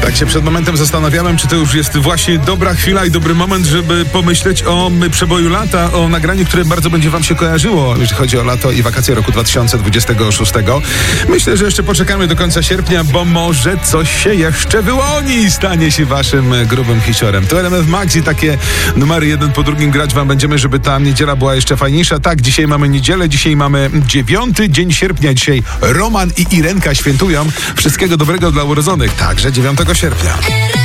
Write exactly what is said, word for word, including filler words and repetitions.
Tak się przed momentem zastanawiałem, czy to już jest właśnie dobra chwila i dobry moment, żeby pomyśleć o przeboju lata, o nagraniu, które bardzo będzie wam się kojarzyło, jeśli chodzi o lato i wakacje roku dwa tysiące dwudziestego szóstego. Myślę, że jeszcze poczekamy do końca sierpnia, bo może coś się jeszcze wyłoni i stanie się waszym grubym hiciorem. To R M F Max i takie numery jeden po drugim grać wam będziemy, żeby ta niedziela była jeszcze fajniejsza. Tak, dzisiaj mamy niedzielę, dzisiaj mamy dziewiąty dzień sierpnia. Dzisiaj Roman i Irenka świętują. Wszystkiego dobrego dla urodzonych, także dziewiątego sierpnia.